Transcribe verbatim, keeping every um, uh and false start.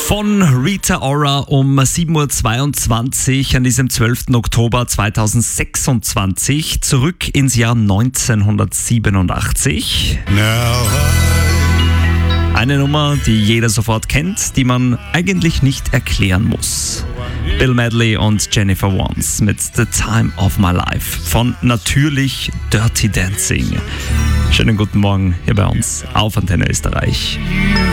Von Rita Ora um sieben Uhr zweiundzwanzig an diesem zwölften Oktober zweitausendsechsundzwanzig zurück ins Jahr neunzehnhundertsiebenundachtzig. Eine Nummer, die jeder sofort kennt, die man eigentlich nicht erklären muss. Bill Medley und Jennifer Warnes mit The Time of My Life von natürlich Dirty Dancing. Schönen guten Morgen hier bei uns auf Antenne Österreich.